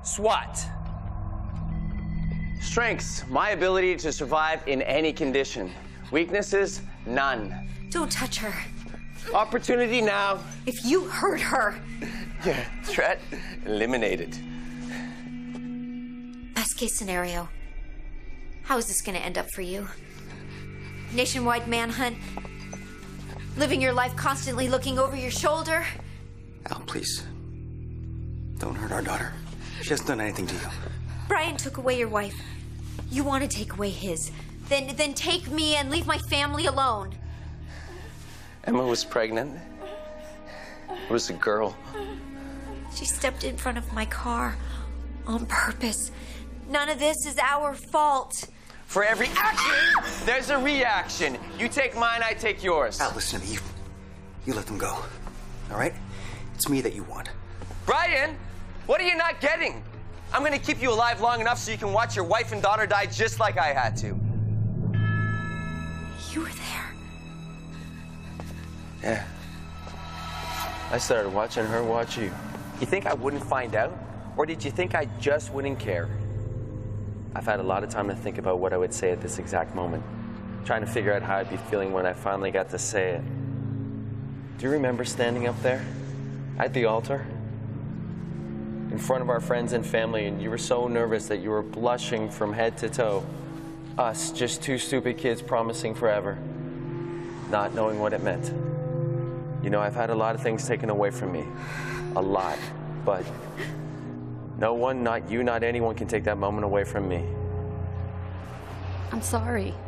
SWAT. Strengths, my ability to survive in any condition. Weaknesses, none. Don't touch her. Opportunity now. If you hurt her. Yeah, threat eliminated. Best case scenario. How is this going to end up for you? Nationwide manhunt? Living your life constantly looking over your shoulder? Al, please. Don't hurt our daughter. She hasn't done anything to you. Brian took away your wife. You want to take away his. Then take me and leave my family alone. Emma was pregnant. It was a girl. She stepped in front of my car on purpose. None of this is our fault. For every action, there's a reaction. You take mine, I take yours. Al, listen to me. You let them go. All right? It's me that you want. Brian, what are you not getting? I'm gonna keep you alive long enough so you can watch your wife and daughter die just like I had to. You were there. Yeah. I started watching her watch you. You think I wouldn't find out? Or did you think I just wouldn't care? I've had a lot of time to think about what I would say at this exact moment. Trying to figure out how I'd be feeling when I finally got to say it. Do you remember standing up there at the altar? In front of our friends and family, and you were so nervous that you were blushing from head to toe. Us, just two stupid kids promising forever, not knowing what it meant. You know, I've had a lot of things taken away from me. A lot. But no one, not you, not anyone, can take that moment away from me. I'm sorry.